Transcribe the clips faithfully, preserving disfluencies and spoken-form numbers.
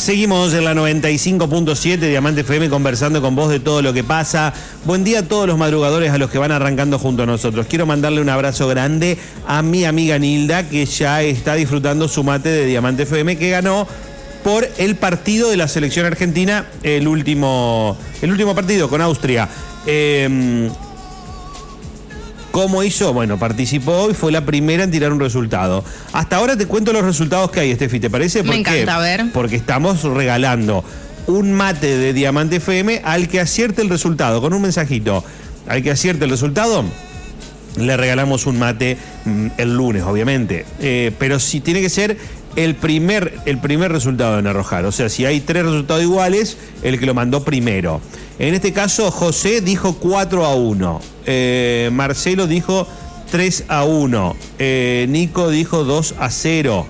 Seguimos en la noventa y cinco punto siete Diamante F M conversando con vos de todo lo que pasa. Buen día a todos los madrugadores, a los que van arrancando junto a nosotros. Quiero mandarle un abrazo grande a mi amiga Nilda, que ya está disfrutando su mate de Diamante F M, que ganó por el partido de la selección argentina, el último, el último partido con Austria. Eh, ¿Cómo hizo? Bueno, participó y fue la primera en tirar un resultado. Hasta ahora te cuento los resultados que hay, Estefi, ¿te parece? Me encanta, a ver. Porque estamos regalando un mate de Diamante F M al que acierte el resultado, con un mensajito. Al que acierte el resultado, le regalamos un mate mmm, el lunes, obviamente. Eh, pero si tiene que ser el primer, el primer resultado en arrojar. O sea, si hay tres resultados iguales, el que lo mandó primero. En este caso, José dijo cuatro a uno. Eh, Marcelo dijo tres a uno. Eh, Nico dijo dos a cero.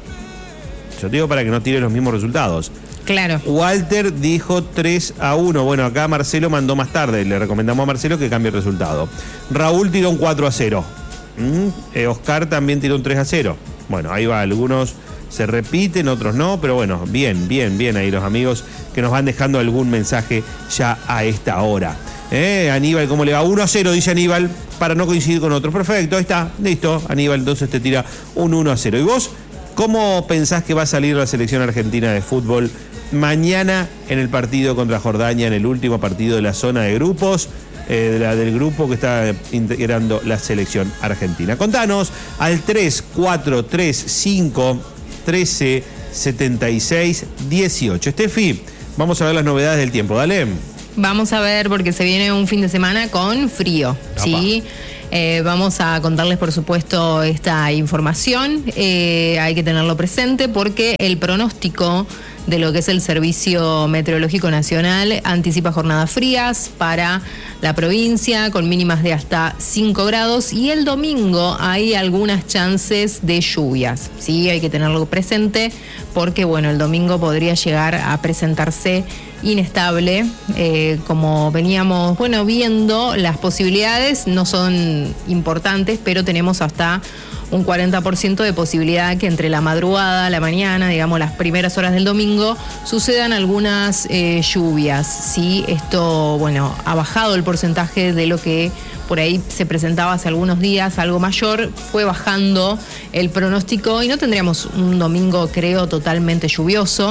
Yo te digo para que no tire los mismos resultados. Claro. Walter dijo tres a uno. Bueno, acá Marcelo mandó más tarde. Le recomendamos a Marcelo que cambie el resultado. Raúl tiró un cuatro a cero. ¿Mm? Eh, Oscar también tiró un tres a cero. Bueno, ahí va, algunos se repiten, otros no, pero bueno, bien, bien, bien ahí los amigos que nos van dejando algún mensaje ya a esta hora. Eh, Aníbal, ¿cómo le va? uno a cero, dice Aníbal, para no coincidir con otros. Perfecto, ahí está, listo. Aníbal entonces te tira un uno a cero. ¿Y vos cómo pensás que va a salir la selección argentina de fútbol mañana en el partido contra Jordania, en el último partido de la zona de grupos? Eh, de la, del grupo que está integrando la selección argentina. Contanos al tres cuatro tres cinco trece setenta y seis dieciocho. Estefi, vamos a ver las novedades del tiempo, dale. Vamos a ver, porque se viene un fin de semana con frío, Opa. ¿sí? Eh, vamos a contarles, por supuesto, esta información. Eh, hay que tenerlo presente porque el pronóstico de lo que es el Servicio Meteorológico Nacional anticipa jornadas frías para la provincia con mínimas de hasta cinco grados, y el domingo hay algunas chances de lluvias, ¿sí? Hay que tenerlo presente porque, bueno, el domingo podría llegar a presentarse inestable, eh, como veníamos, bueno, viendo. Las posibilidades no son importantes, pero tenemos hasta un cuarenta por ciento de posibilidad que entre la madrugada, la mañana, digamos las primeras horas del domingo, sucedan algunas eh, lluvias, ¿sí? Esto, bueno, ha bajado el porcentaje de lo que por ahí se presentaba hace algunos días, algo mayor, fue bajando el pronóstico y no tendríamos un domingo, creo, totalmente lluvioso,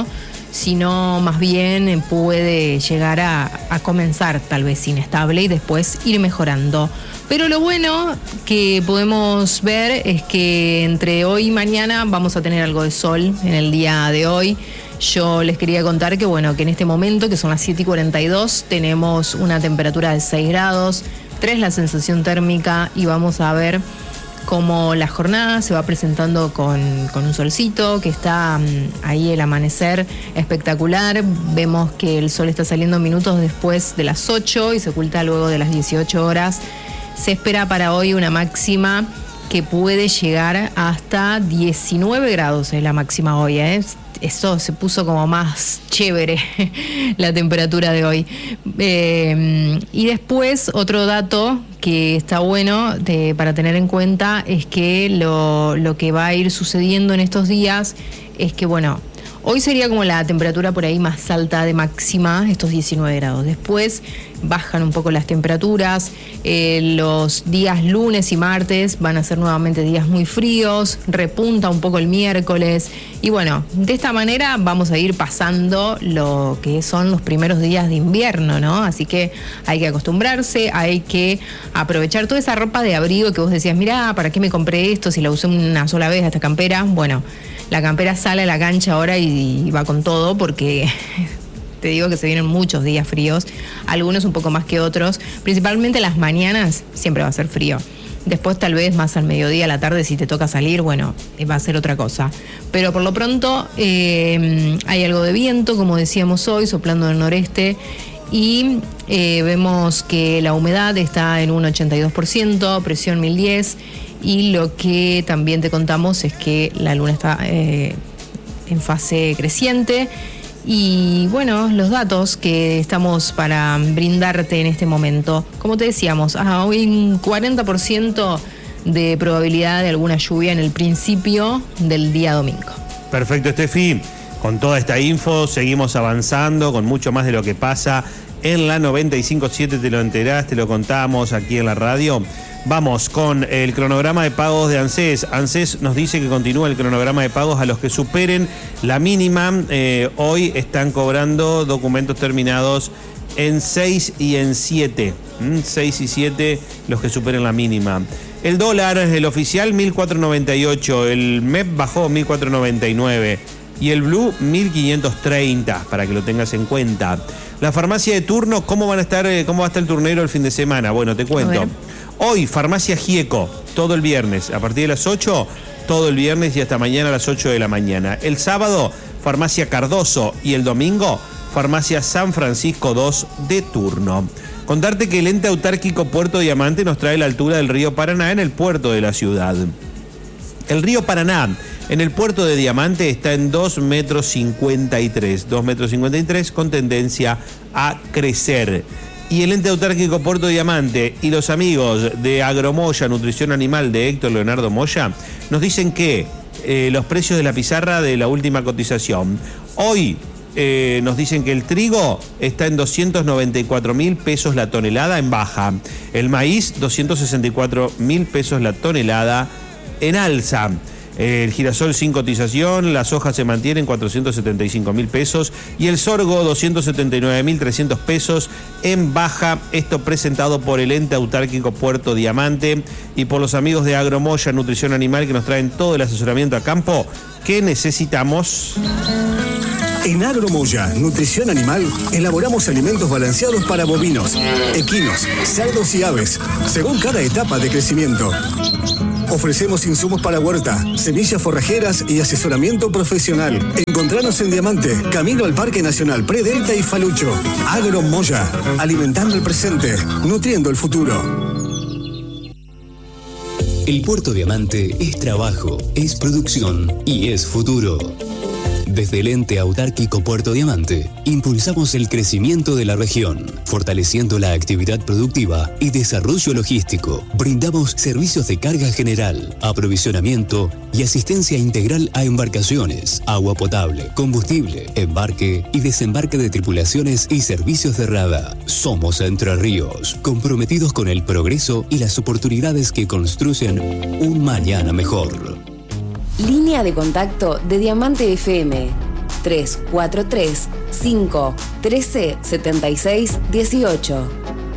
sino más bien puede llegar a, a comenzar tal vez inestable y después ir mejorando. Pero lo bueno que podemos ver es que entre hoy y mañana vamos a tener algo de sol en el día de hoy. Yo les quería contar que, bueno, que en este momento, que son las siete y cuarenta y dos, tenemos una temperatura de seis grados, tres la sensación térmica, y vamos a ver cómo la jornada se va presentando con, con un solcito, que está um, ahí el amanecer espectacular. Vemos que el sol está saliendo minutos después de las ocho y se oculta luego de las dieciocho horas. Se espera para hoy una máxima que puede llegar hasta diecinueve grados, es la máxima hoy, ¿eh? Eso se puso como más chévere la temperatura de hoy. Eh, y después otro dato que está bueno de, para tener en cuenta es que lo, lo que va a ir sucediendo en estos días es que, bueno, hoy sería como la temperatura por ahí más alta de máxima, estos diecinueve grados. Después bajan un poco las temperaturas. Eh, los días lunes y martes van a ser nuevamente días muy fríos. Repunta un poco el miércoles. Y bueno, de esta manera vamos a ir pasando lo que son los primeros días de invierno, ¿no? Así que hay que acostumbrarse, hay que aprovechar toda esa ropa de abrigo que vos decías, mirá, ¿para qué me compré esto si la usé una sola vez, esta campera? Bueno, la campera sale a la cancha ahora y, y va con todo, porque te digo que se vienen muchos días fríos, algunos un poco más que otros, principalmente las mañanas siempre va a ser frío. Después tal vez más al mediodía, a la tarde, si te toca salir, bueno, va a ser otra cosa. Pero por lo pronto eh, hay algo de viento, como decíamos hoy, soplando del noreste, y eh, vemos que la humedad está en un ochenta y dos por ciento, presión mil diez. Y lo que también te contamos es que la luna está eh, en fase creciente. Y bueno, los datos que estamos para brindarte en este momento. Como te decíamos, ah, hoy un cuarenta por ciento de probabilidad de alguna lluvia en el principio del día domingo. Perfecto, Estefi. con toda esta info seguimos avanzando con mucho más de lo que pasa en la noventa y cinco punto siete. Te lo enterás, te lo contamos aquí en la radio. Vamos con el cronograma de pagos de ANSES. ANSES nos dice que continúa el cronograma de pagos a los que superen la mínima. Eh, hoy están cobrando documentos terminados en seis y en siete. ¿Mm? seis y siete los que superen la mínima. El dólar, el oficial, mil cuatrocientos noventa y ocho. El M E P bajó mil cuatrocientos noventa y nueve. Y el Blue, mil quinientos treinta, para que lo tengas en cuenta. La farmacia de turno, ¿cómo van a estar, cómo va a estar el turnero el fin de semana? Bueno, te cuento. Hoy, farmacia Gieco, todo el viernes, a partir de las ocho, todo el viernes y hasta mañana a las ocho de la mañana. El sábado, farmacia Cardoso, y el domingo, farmacia San Francisco dos de turno. Contarte que el ente autárquico Puerto Diamante nos trae la altura del río Paraná en el puerto de la ciudad. El río Paraná en el puerto de Diamante está en dos metros cincuenta y tres, dos metros cincuenta y tres con tendencia a crecer. Y el ente autárquico Puerto Diamante y los amigos de Agromoya, Nutrición Animal de Héctor Leonardo Moya, nos dicen que eh, los precios de la pizarra de la última cotización. Hoy eh, nos dicen que el trigo está en doscientos noventa y cuatro mil pesos la tonelada en baja. El maíz, doscientos sesenta y cuatro mil pesos la tonelada en alza. El girasol sin cotización, las hojas se mantienen cuatrocientos setenta y cinco mil pesos y el sorgo doscientos setenta y nueve mil trescientos pesos en baja. Esto presentado por el ente autárquico Puerto Diamante y por los amigos de Agromoya Nutrición Animal que nos traen todo el asesoramiento a campo que necesitamos. En Agromoya Nutrición Animal elaboramos alimentos balanceados para bovinos, equinos, cerdos y aves, según cada etapa de crecimiento. Ofrecemos insumos para huerta, semillas forrajeras y asesoramiento profesional. Encontranos en Diamante, camino al Parque Nacional Predelta y Falucho. Agromoya, alimentando el presente, nutriendo el futuro. El Puerto Diamante es trabajo, es producción y es futuro. Desde el ente autárquico Puerto Diamante, impulsamos el crecimiento de la región, fortaleciendo la actividad productiva y desarrollo logístico. Brindamos servicios de carga general, aprovisionamiento y asistencia integral a embarcaciones, agua potable, combustible, embarque y desembarque de tripulaciones y servicios de rada. Somos Entre Ríos, comprometidos con el progreso y las oportunidades que construyen un mañana mejor. Línea de contacto de Diamante F M tres cuatro tres, cinco, uno tres, siete seis, uno ocho.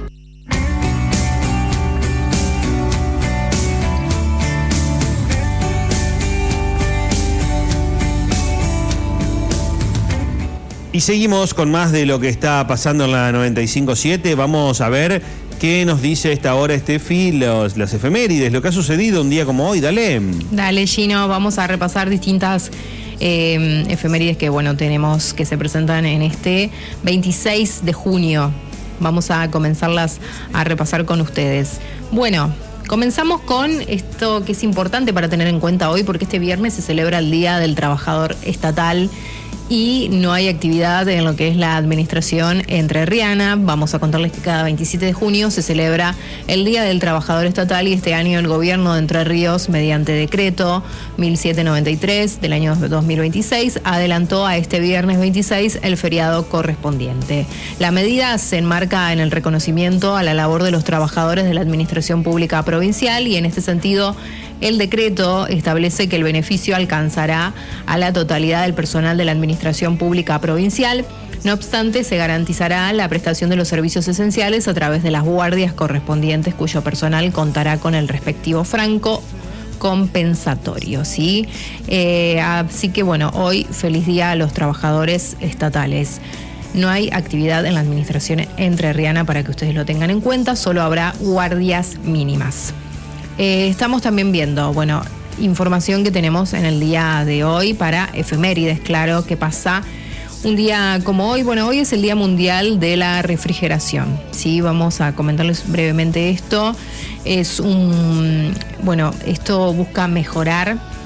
Y seguimos con más de lo que está pasando en la noventa y cinco punto siete. Vamos a ver qué nos dice a esta hora, Estefi, los, las efemérides, lo que ha sucedido un día como hoy. Dale. Dale, Gino, vamos a repasar distintas eh, efemérides que, bueno, tenemos que se presentan en este veintiséis de junio. Vamos a comenzarlas a repasar con ustedes. Bueno, comenzamos con esto que es importante para tener en cuenta hoy, porque este viernes se celebra el Día del Trabajador Estatal y no hay actividad en lo que es la administración entrerriana. Vamos a contarles que cada veintisiete de junio se celebra el Día del Trabajador Estatal y este año el gobierno de Entre Ríos, mediante decreto mil setecientos noventa y tres del año dos mil veintiséis, adelantó a este viernes veintiséis el feriado correspondiente. La medida se enmarca en el reconocimiento a la labor de los trabajadores de la administración pública provincial y en este sentido el decreto establece que el beneficio alcanzará a la totalidad del personal de la Administración Pública Provincial. No obstante, se garantizará la prestación de los servicios esenciales a través de las guardias correspondientes, cuyo personal contará con el respectivo franco compensatorio, ¿sí? Eh, así que, bueno, hoy feliz día a los trabajadores estatales. No hay actividad en la administración entrerriana para que ustedes lo tengan en cuenta, solo habrá guardias mínimas. Eh, estamos también viendo, bueno, información que tenemos en el día de hoy para efemérides, claro, que pasa un día como hoy. Bueno, hoy es el Día Mundial de la Refrigeración, ¿sí? Vamos a comentarles brevemente esto. Es un, bueno, esto busca mejorar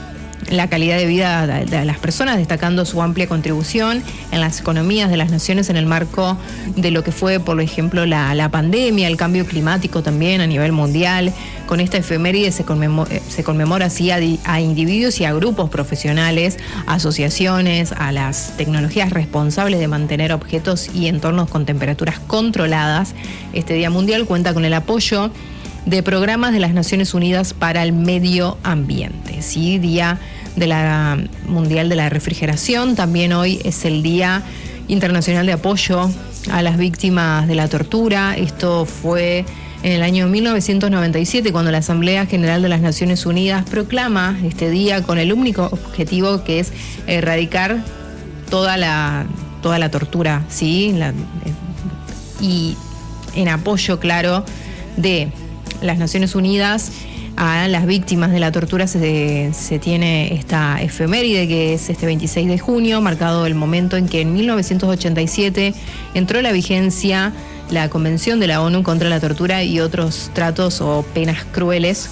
la calidad de vida de, de las personas, destacando su amplia contribución en las economías de las naciones en el marco de lo que fue, por ejemplo, la, la pandemia, el cambio climático también a nivel mundial. Con esta efeméride se conmemora, se conmemora así a, a individuos y a grupos profesionales, asociaciones, a las tecnologías responsables de mantener objetos y entornos con temperaturas controladas. Este Día Mundial cuenta con el apoyo de programas de las Naciones Unidas para el Medio Ambiente, ¿sí? Día de la Mundial de la Refrigeración. También hoy es el Día Internacional de Apoyo a las Víctimas de la Tortura. Esto fue en el año mil novecientos noventa y siete, cuando la Asamblea General de las Naciones Unidas proclama este día con el único objetivo que es erradicar toda la, toda la tortura, ¿sí? La, y en apoyo, claro, de las Naciones Unidas a las víctimas de la tortura se, se tiene esta efeméride, que es este veintiséis de junio, marcado el momento en que en mil novecientos ochenta y siete entró en la vigencia la Convención de la ONU contra la tortura y otros tratos o penas crueles,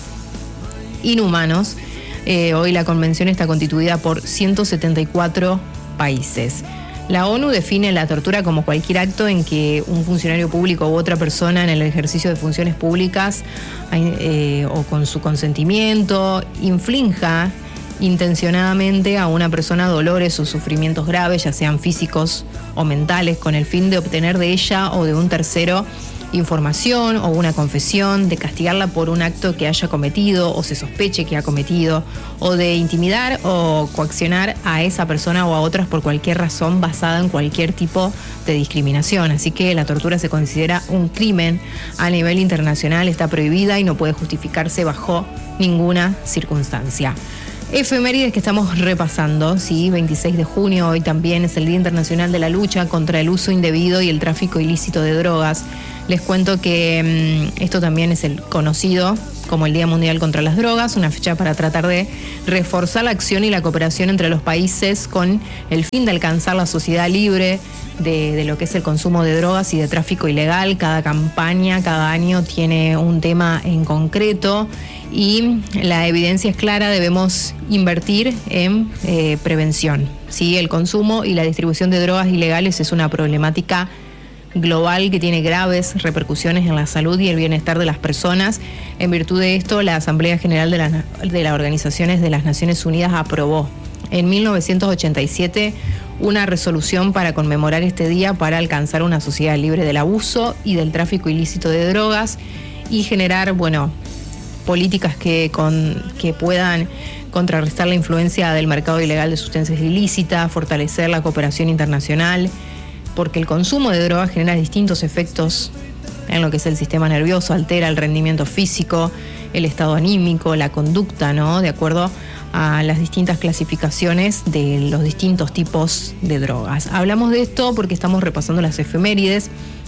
inhumanos. Eh, hoy la convención está constituida por ciento setenta y cuatro países. La ONU define la tortura como cualquier acto en que un funcionario público u otra persona en el ejercicio de funciones públicas eh, o con su consentimiento inflinja intencionadamente a una persona dolores o sufrimientos graves, ya sean físicos o mentales, con el fin de obtener de ella o de un tercero información o una confesión, de castigarla por un acto que haya cometido o se sospeche que ha cometido, o de intimidar o coaccionar a esa persona o a otras por cualquier razón basada en cualquier tipo de discriminación. Así que la tortura se considera un crimen a nivel internacional, está prohibida y no puede justificarse bajo ninguna circunstancia. Efemérides que estamos repasando, sí, veintiséis de junio, hoy también es el Día Internacional de la Lucha contra el Uso Indebido y el Tráfico Ilícito de Drogas. Les cuento que mmm, esto también es el conocido como el Día Mundial contra las Drogas, una fecha para tratar de reforzar la acción y la cooperación entre los países con el fin de alcanzar la sociedad libre de, de lo que es el consumo de drogas y de tráfico ilegal. Cada campaña, cada año tiene un tema en concreto y la evidencia es clara, debemos invertir en eh, prevención, ¿sí? El consumo y la distribución de drogas ilegales es una problemática global que tiene graves repercusiones en la salud y el bienestar de las personas. En virtud de esto, la Asamblea General de, la, de las Organizaciones de las Naciones Unidas aprobó en mil novecientos ochenta y siete una resolución para conmemorar este día para alcanzar una sociedad libre del abuso y del tráfico ilícito de drogas y generar, bueno, políticas que, con, que puedan contrarrestar la influencia del mercado ilegal de sustancias ilícitas, fortalecer la cooperación internacional, porque el consumo de drogas genera distintos efectos en lo que es el sistema nervioso, altera el rendimiento físico, el estado anímico, la conducta, ¿no? De acuerdo a las distintas clasificaciones de los distintos tipos de drogas. Hablamos de esto porque estamos repasando las efemérides.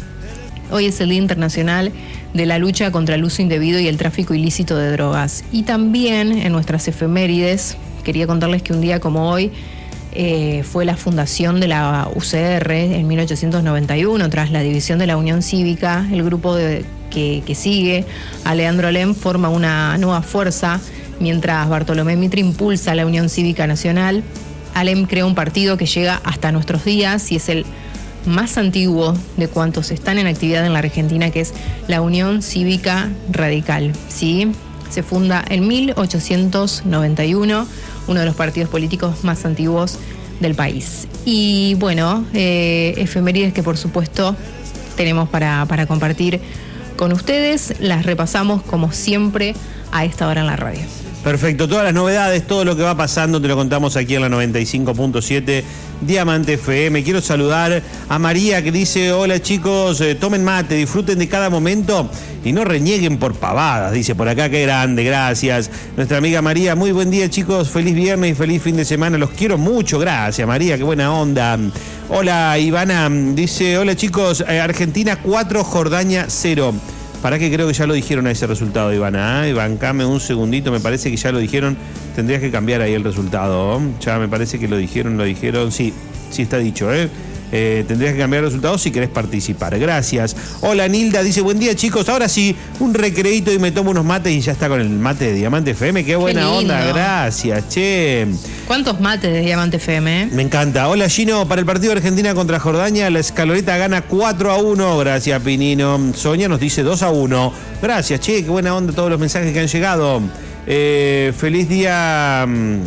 Hoy es el Día Internacional de la Lucha contra el Uso Indebido y el Tráfico Ilícito de Drogas. Y también en nuestras efemérides, quería contarles que un día como hoy eh, fue la fundación de la U C R en mil ochocientos noventa y uno, tras la división de la Unión Cívica. El grupo de, que, que sigue a Leandro Alem forma una nueva fuerza, mientras Bartolomé Mitre impulsa la Unión Cívica Nacional. Alem crea un partido que llega hasta nuestros días y es el más antiguo de cuantos están en actividad en la Argentina, que es la Unión Cívica Radical, ¿sí? Se funda en mil ochocientos noventa y uno, uno de los partidos políticos más antiguos del país. Y bueno, eh, efemérides que por supuesto tenemos para, para compartir con ustedes, las repasamos como siempre a esta hora en la radio. Perfecto, todas las novedades, todo lo que va pasando te lo contamos aquí en la noventa y cinco punto siete Diamante F M. Quiero saludar a María, que dice: hola chicos, eh, tomen mate, disfruten de cada momento y no renieguen por pavadas. Dice por acá, qué grande, gracias. Nuestra amiga María, muy buen día chicos, feliz viernes y feliz fin de semana, los quiero mucho, gracias María, qué buena onda. Hola Ivana, dice: hola chicos, eh, Argentina cuatro, Jordania cero. Para que creo que ya lo dijeron a ese resultado, Ivana, ¿eh? Bancame un segundito, me parece que ya lo dijeron. Tendrías que cambiar ahí el resultado, ¿eh? Ya me parece que lo dijeron, lo dijeron. Sí, sí está dicho, ¿eh? Eh, tendrías que cambiar los resultados si querés participar. Gracias. Hola Nilda, dice, buen día chicos, ahora sí, un recreíto y me tomo unos mates y ya está con el mate de Diamante F M. Qué buena Qué onda, gracias, che. ¿Cuántos mates de Diamante F M? Eh? Me encanta. Hola Gino, para el partido de Argentina contra Jordania, la escaloneta gana cuatro a uno. Gracias Pinino. Sonia nos dice dos a uno. Gracias, che, qué buena onda todos los mensajes que han llegado. Eh, feliz día.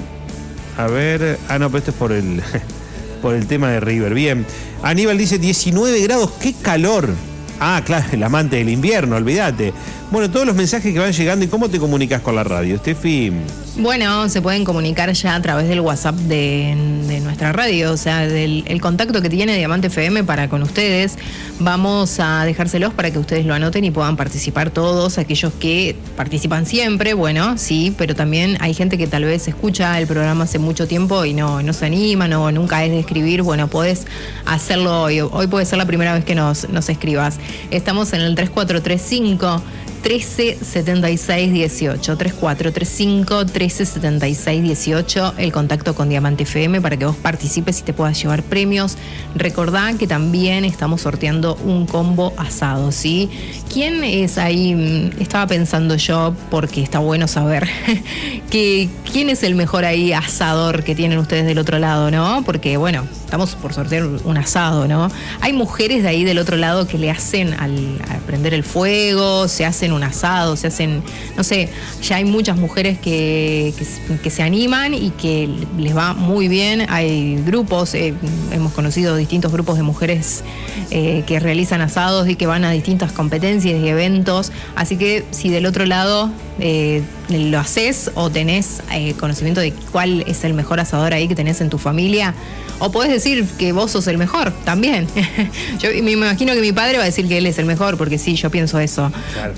A ver. Ah, no, pero esto es por el, por el tema de River. Bien. Aníbal dice diecinueve grados, qué calor. Ah, claro, el amante del invierno, olvídate. Bueno, todos los mensajes que van llegando y cómo te comunicas con la radio, Steffi. Bueno, se pueden comunicar ya a través del WhatsApp de, de nuestra radio, o sea, del el contacto que tiene Diamante F M para con ustedes. Vamos a dejárselos para que ustedes lo anoten y puedan participar todos, aquellos que participan siempre, bueno, sí, pero también hay gente que tal vez escucha el programa hace mucho tiempo y no, no se anima, no, nunca es de escribir. Bueno, podés hacerlo hoy, hoy puede ser la primera vez que nos, nos escribas. Estamos en el tres cuatro tres cinco, trece setenta y seis dieciocho, tres cuatro tres cinco, trece setenta y seis dieciocho, el contacto con Diamante F M para que vos participes y te puedas llevar premios. Recordá que también estamos sorteando un combo asado, ¿sí? ¿Quién es ahí? Estaba pensando yo, porque está bueno saber, que quién es el mejor ahí asador que tienen ustedes del otro lado, ¿no? Porque, bueno, estamos por sortear un asado, ¿no? Hay mujeres de ahí del otro lado que le hacen al, al prender el fuego, se hacen un asado, se hacen, no sé, ya hay muchas mujeres que, que, que se animan y que les va muy bien. Hay grupos, eh, hemos conocido distintos grupos de mujeres eh, que realizan asados y que van a distintas competencias y eventos, así que si del otro lado eh, lo haces o tenés eh, conocimiento de cuál es el mejor asador ahí que tenés en tu familia, o podés decir que vos sos el mejor también. Yo me imagino que mi padre va a decir que él es el mejor, porque sí, yo pienso eso. Claro.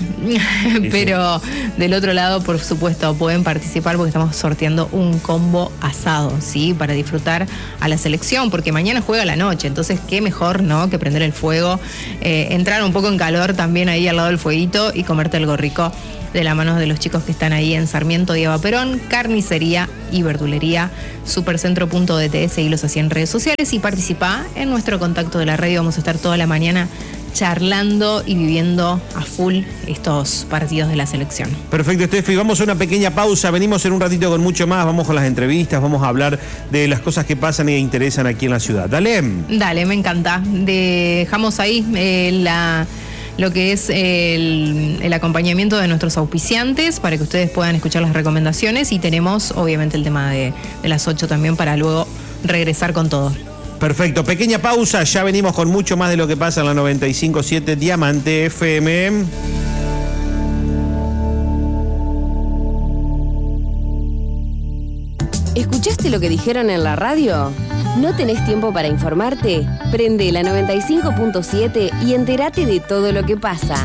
Pero del otro lado, por supuesto, pueden participar porque estamos sorteando un combo asado, ¿sí? Para disfrutar a la selección, porque mañana juega a la noche, entonces qué mejor, ¿no? Que prender el fuego, eh, entrar un poco en calor también ahí al lado del fueguito y comerte algo rico de la mano de los chicos que están ahí en Sarmiento y Eva Perón, carnicería y verdulería, supercentro.dt, seguilos así en redes sociales y participá en nuestro contacto de la radio. Vamos a estar toda la mañana charlando y viviendo a full estos partidos de la selección. Perfecto, Steffi, vamos a una pequeña pausa, venimos en un ratito con mucho más, vamos con las entrevistas, vamos a hablar de las cosas que pasan y interesan aquí en la ciudad. Dale. Dale, me encanta. Dejamos ahí eh, la... lo que es el, el acompañamiento de nuestros auspiciantes para que ustedes puedan escuchar las recomendaciones, y tenemos obviamente el tema de, de las ocho también para luego regresar con todo. Perfecto, pequeña pausa, ya venimos con mucho más de lo que pasa en la noventa y cinco punto siete Diamante F M. ¿Escuchaste lo que dijeron en la radio? ¿No tenés tiempo para informarte? Prende la noventa y cinco punto siete y entérate de todo lo que pasa.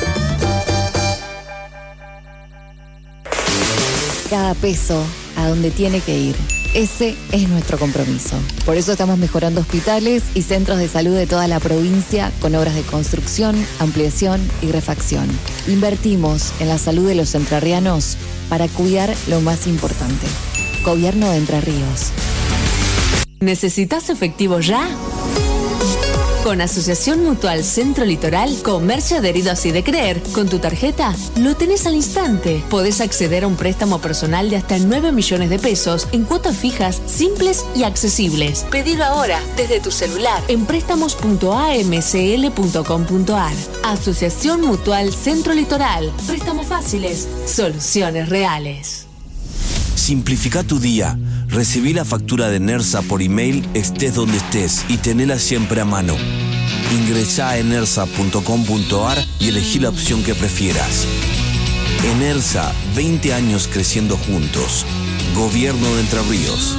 Cada peso a donde tiene que ir. Ese es nuestro compromiso. Por eso estamos mejorando hospitales y centros de salud de toda la provincia con obras de construcción, ampliación y refacción. Invertimos en la salud de los entrerrianos para cuidar lo más importante. Gobierno de Entre Ríos. ¿Necesitas efectivo ya? Con Asociación Mutual Centro Litoral, comercio adherido así de creer, con tu tarjeta lo tenés al instante. Podés acceder a un préstamo personal de hasta nueve millones de pesos en cuotas fijas, simples y accesibles. Pedilo ahora desde tu celular en préstamos punto a m c l punto com punto a r. Asociación Mutual Centro Litoral. Préstamos fáciles, soluciones reales. Simplifica tu día. Recibí la factura de Nersa por email, estés donde estés, y tenela siempre a mano. Ingresá a enersa punto com punto a r y elegí la opción que prefieras. Enersa, veinte años creciendo juntos. Gobierno de Entre Ríos.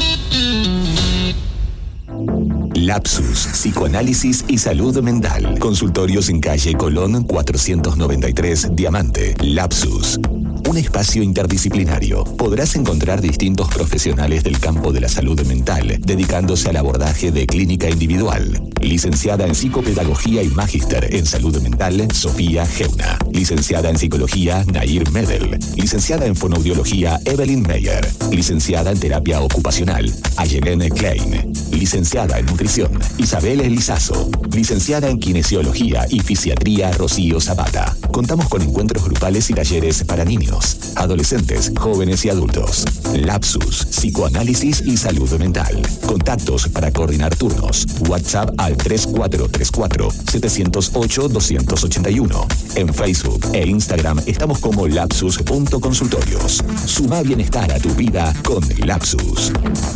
Lapsus, psicoanálisis y salud mental. Consultorios en calle Colón cuatrocientos noventa y tres, Diamante. Lapsus, un espacio interdisciplinario. Podrás encontrar distintos profesionales del campo de la salud mental, dedicándose al abordaje de clínica individual. Licenciada en Psicopedagogía y Magíster en Salud Mental, Sofía Geuna. Licenciada en Psicología, Nair Medel. Licenciada en Fonoaudiología, Evelyn Meyer. Licenciada en Terapia Ocupacional, Ayelene Klein. Licenciada en Nutrición, Isabel Elizazo. Licenciada en Kinesiología y Fisiatría, Rocío Zapata. Contamos con encuentros grupales y talleres para niños, adolescentes, jóvenes y adultos. Lapsus, psicoanálisis y salud mental. Contactos para coordinar turnos. WhatsApp al tres cuatro tres cuatro, siete cero ocho, dos ocho uno. En Facebook e Instagram estamos como lapsus punto consultorios. Suma bienestar a tu vida con Lapsus.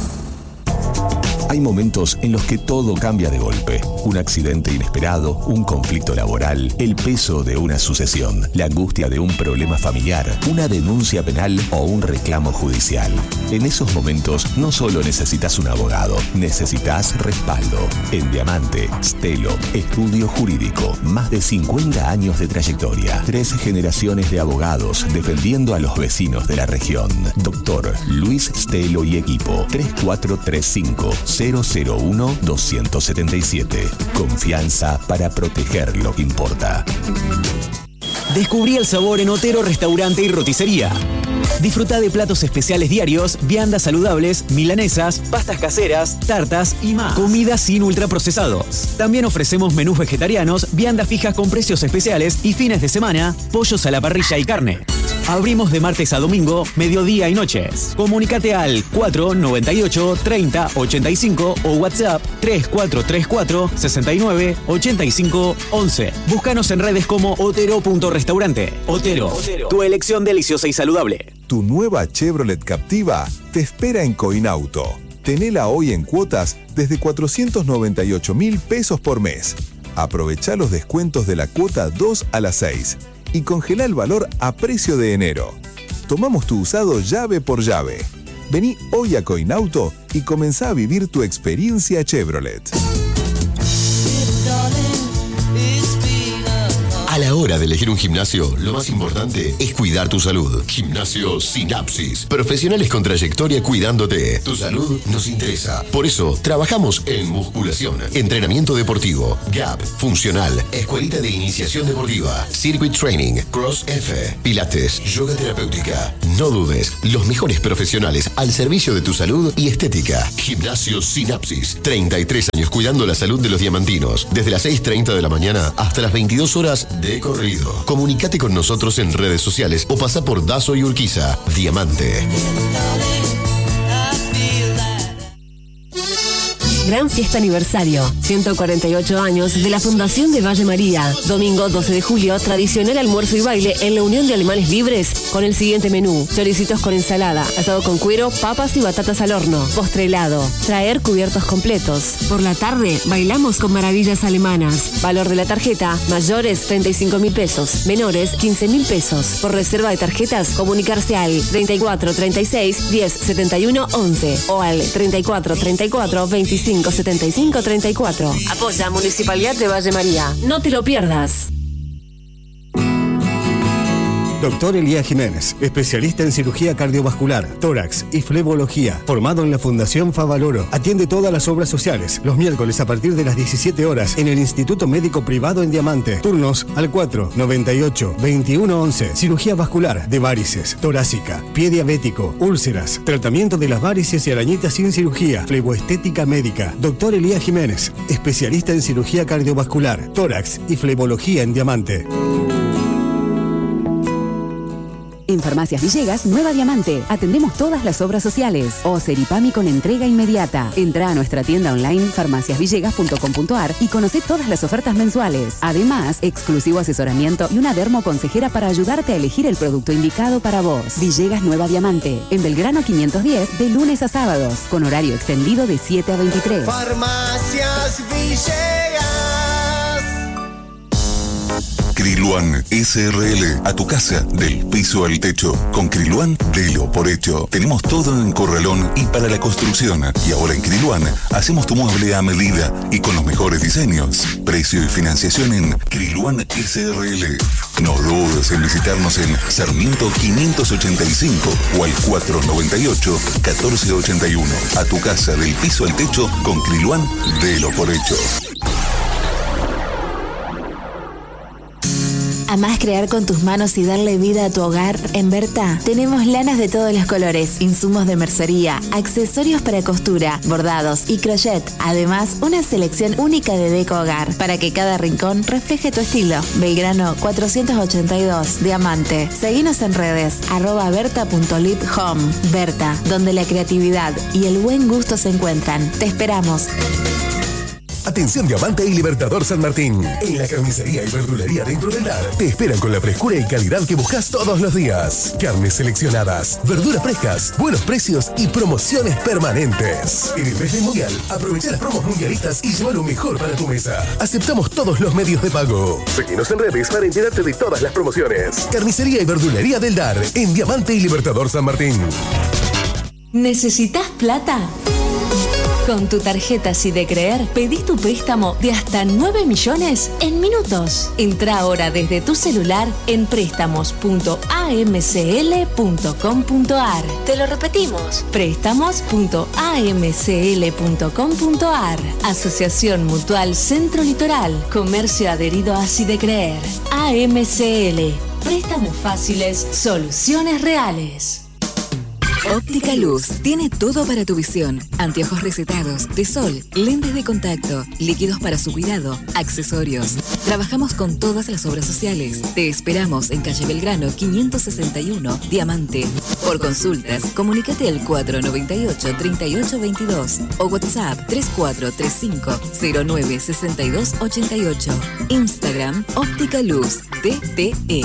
Hay momentos en los que todo cambia de golpe. Un accidente inesperado, un conflicto laboral, el peso de una sucesión, la angustia de un problema familiar, una denuncia penal o un reclamo judicial. En esos momentos no solo necesitas un abogado, necesitas respaldo. En Diamante, Stelo, Estudio Jurídico, más de cincuenta años de trayectoria, tres generaciones de abogados defendiendo a los vecinos de la región. Doctor Luis Stelo y equipo, tres cuatro tres cinco, cero cero uno, dos siete siete. Confianza para proteger lo que importa. Descubrí el sabor en Otero Restaurante y Roticería. Disfruta de platos especiales diarios, viandas saludables, milanesas, pastas caseras, tartas y más. Comida sin ultraprocesados. También ofrecemos menús vegetarianos, viandas fijas con precios especiales y fines de semana, pollos a la parrilla y carne. Abrimos de martes a domingo, mediodía y noches. Comunicate al cuatro noventa y ocho, treinta, ochenta y cinco o WhatsApp tres cuatro tres cuatro, sesenta y nueve, ochenta y cinco, once. Búscanos en redes como otero punto restaurante. Otero, Otero, tu elección deliciosa y saludable. Tu nueva Chevrolet Captiva te espera en Coinauto. Tenela hoy en cuotas desde cuatrocientos noventa y ocho mil pesos por mes. Aprovecha los descuentos de la cuota dos a las seis y congela el valor a precio de enero. Tomamos tu usado llave por llave. Vení hoy a Coinauto y comenzá a vivir tu experiencia Chevrolet. A la hora de elegir un gimnasio, lo más importante es cuidar tu salud. Gimnasio Sinapsis. Profesionales con trayectoria cuidándote. Tu salud nos interesa. Por eso, trabajamos en musculación, entrenamiento deportivo, gap, funcional, escuelita de iniciación deportiva, circuit training, cross F, pilates, yoga terapéutica. No dudes, los mejores profesionales al servicio de tu salud y estética. Gimnasio Sinapsis. treinta y tres años cuidando la salud de los diamantinos. Desde las seis y treinta de la mañana hasta las veintidós horas de de corrido. Comunícate con nosotros en redes sociales o pasa por Dazo y Urquiza. Diamante. Gran fiesta aniversario, ciento cuarenta y ocho años de la Fundación de Valle María. Domingo doce de julio, tradicional almuerzo y baile en la Unión de Alemanes Libres con el siguiente menú: choricitos con ensalada, asado con cuero, papas y batatas al horno, postre helado, traer cubiertos completos. Por la tarde, bailamos con maravillas alemanas. Valor de la tarjeta: mayores treinta y cinco mil pesos, menores quince mil pesos. Por reserva de tarjetas, comunicarse al treinta y cuatro treinta y seis, diez setenta y uno, once o al treinta y cuatro treinta y cuatro, veinticinco setenta y cinco treinta y cuatro. Apoya Municipalidad de Valle María. No te lo pierdas. Doctor Elías Jiménez, especialista en cirugía cardiovascular, tórax y flebología, formado en la Fundación Favaloro. Atiende todas las obras sociales, los miércoles a partir de las diecisiete horas en el Instituto Médico Privado en Diamante. Turnos al cuatro noventa y ocho, veintiuno once. Cirugía vascular de varices, torácica, pie diabético, úlceras, tratamiento de las varices y arañitas sin cirugía, fleboestética médica. Doctor Elías Jiménez, especialista en cirugía cardiovascular, tórax y flebología en Diamante. En Farmacias Villegas, Nueva Diamante, atendemos todas las obras sociales. O Seripami con entrega inmediata. Entra a nuestra tienda online farmacias villegas punto com punto ar y conoce todas las ofertas mensuales. Además, exclusivo asesoramiento y una dermoconsejera para ayudarte a elegir el producto indicado para vos. Villegas Nueva Diamante, en Belgrano quinientos diez, de lunes a sábados, con horario extendido de siete a veintitrés. Farmacias Villegas. Kriluan S R L, a tu casa, del piso al techo. Con Kriluan, delo por hecho. Tenemos todo en corralón y para la construcción. Y ahora en Kriluan, hacemos tu mueble a medida y con los mejores diseños. Precio y financiación en Kriluan S R L. No dudes en visitarnos en Sarmiento quinientos ochenta y cinco o al cuatro noventa y ocho, catorce ochenta y uno. A tu casa, del piso al techo, con Kriluan, delo por hecho. ¿Amás crear con tus manos y darle vida a tu hogar? En Berta tenemos lanas de todos los colores, insumos de mercería, accesorios para costura, bordados y crochet. Además, una selección única de deco hogar para que cada rincón refleje tu estilo. Belgrano cuatrocientos ochenta y dos, Diamante. Seguinos en redes, arroba berta.liphome. Berta, donde la creatividad y el buen gusto se encuentran. Te esperamos. Atención Diamante y Libertador San Martín. En la carnicería y verdulería dentro del lar te esperan con la frescura y calidad que buscas todos los días. Carnes seleccionadas, verduras frescas, buenos precios y promociones permanentes. En el mes del mundial, aprovecha las promos mundialistas y lleva lo mejor para tu mesa. Aceptamos todos los medios de pago. Seguinos en redes para enterarte de todas las promociones. Carnicería y verdulería del Dar en Diamante y Libertador San Martín. ¿Necesitas plata? Con tu tarjeta Sidecreer, pedí tu préstamo de hasta nueve millones en minutos. Entra ahora desde tu celular en préstamos punto a m c l punto com punto a r. Te lo repetimos, préstamos punto a m c l punto com punto a r. Asociación Mutual Centro Litoral, comercio adherido a Sidecreer. A M C L, préstamos fáciles, soluciones reales. Óptica Luz tiene todo para tu visión. Anteojos recetados, de sol, lentes de contacto, líquidos para su cuidado, accesorios. Trabajamos con todas las obras sociales. Te esperamos en calle Belgrano quinientos sesenta y uno, Diamante. Por consultas, comunícate al cuatro nueve ocho, tres ocho dos dos o WhatsApp tres cuatro tres cinco, cero nueve seis dos ocho ocho. Instagram Óptica Luz T T E.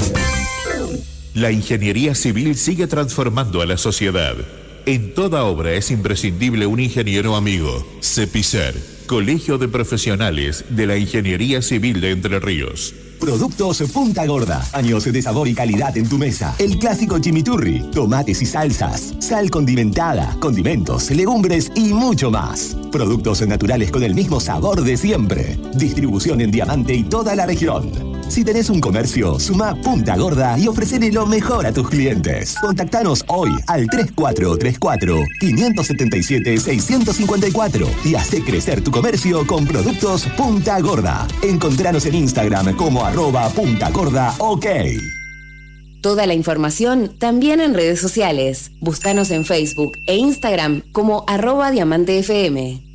La ingeniería civil sigue transformando a la sociedad. En toda obra es imprescindible un ingeniero amigo. CEPICER, Colegio de Profesionales de la Ingeniería Civil de Entre Ríos. Productos Punta Gorda. Años de sabor y calidad en tu mesa. El clásico chimichurri, tomates y salsas, sal condimentada, condimentos, legumbres y mucho más. Productos naturales con el mismo sabor de siempre. Distribución en Diamante y toda la región. Si tenés un comercio, suma Punta Gorda y ofrecele lo mejor a tus clientes. Contactanos hoy al tres cuatro tres cuatro, cinco siete siete, seis cinco cuatro y hacé crecer tu comercio con Productos Punta Gorda. Encontranos en Instagram como arroba Punta Gorda OK. Toda la información también en redes sociales. Búscanos en Facebook e Instagram como arroba Diamante F M.